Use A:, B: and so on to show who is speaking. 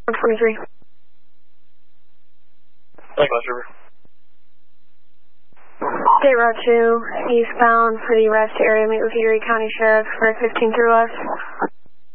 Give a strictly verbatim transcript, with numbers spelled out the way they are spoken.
A: one forty-three.
B: Thank you, River.
A: State Route two, eastbound for the arrest area. Meet with Erie County Sheriff for fifteen through us.